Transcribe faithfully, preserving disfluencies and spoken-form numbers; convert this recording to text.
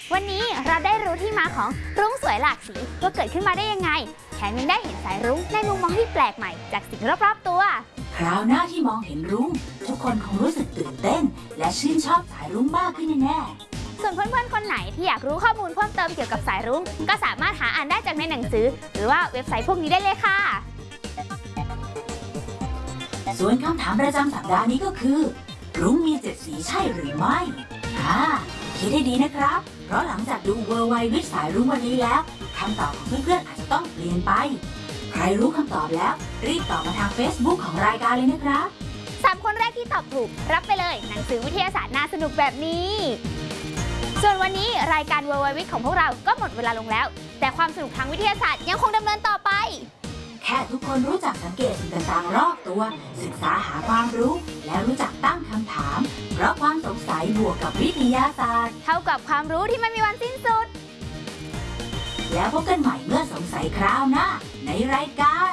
วันนี้เราได้รู้ที่มาของรุ้งสวยหลากสีว่าเกิดขึ้นมาได้ยังไงแถมยังได้เห็นสายรุ้งในมุมมองที่แปลกใหม่จากสิ่งรอบๆตัวคราวหน้าที่มองเห็นรุ้งทุกคนคงรู้สึกตื่นเต้นและชื่นชอบสายรุ้งมากขึ้นแน่ๆส่วนเพื่อนๆคนไหนที่อยากรู้ข้อมูลเพิ่มเติมเกี่ยวกับสายรุ้งก็สามารถหาอ่านได้จากในหนังสือหรือว่าเว็บไซต์พวกนี้ได้เลยค่ะส่วนคำถามประจำสัปดาห์นี้ก็คือรุ้งมีเจ็ดสีใช่หรือไม่อ่าคิดให้ดีนะครับเพราะหลังจากดูเวอร์ไววิสายรุ้งวันนี้แล้วคำตอบของเพื่อนๆอาจจะต้องเปลี่ยนไปใครรู้คำตอบแล้วรีบตอบมาทาง Facebook ของรายการเลยนะครับสามคนแรกที่ตอบถูกรับไปเลยหนังสือวิทยาศาสตร์น่าสนุกแบบนี้ส่วนวันนี้รายการเวอร์ไววิทของพวกเราก็หมดเวลาลงแล้วแต่ความสนุกทางวิทยาศาสตร์ยังคงดำเนินต่อไปแค่ทุกคนรู้จักสังเกตสิ่งต่างๆรอบตัวศึกษาหาความรู้และรู้จักตั้งคำถามเพราะความสงสัยบวกกับวิทยาศาสตร์เท่ากับความรู้ที่ไม่มีวันสิ้นสุดแล้วพบกันใหม่เมื่อสงสัยคราวหน้าในรายการ